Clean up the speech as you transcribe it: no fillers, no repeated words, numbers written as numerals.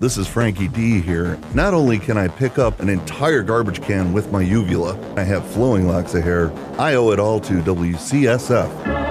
This is Frankie D here. Not only can I pick up an entire garbage can with my uvula, I have flowing locks of hair, I owe it all to WCSF.